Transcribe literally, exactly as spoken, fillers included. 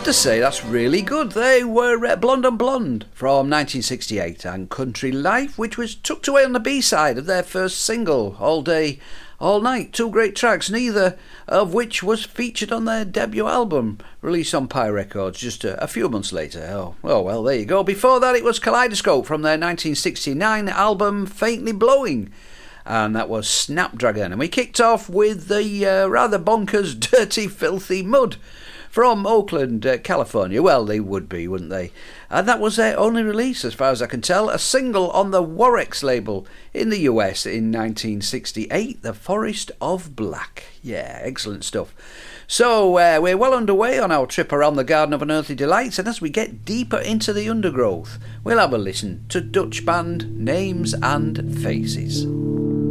have to say that's really good. They were uh, Blonde and Blonde from nineteen sixty-eight and Country Life, which was tucked away on the B-side of their first single, All Day, All Night. Two great tracks, neither of which was featured on their debut album, released on Pye Records just a, a few months later. Oh, oh, well, there you go. Before that, it was Kaleidoscope from their nineteen sixty-nine album Faintly Blowing, and that was Snapdragon. And we kicked off with the uh, rather bonkers Dirty Filthy Mud from Oakland, uh, California. Well, they would be, wouldn't they? And that was their only release, as far as I can tell, a single on the Warrex label in the U S in nineteen sixty-eight, The Forest of Black. Yeah, excellent stuff. So, uh, we're well underway on our trip around the Garden of Unearthly Delights, and as we get deeper into the undergrowth, we'll have a listen to Dutch band Names and Faces.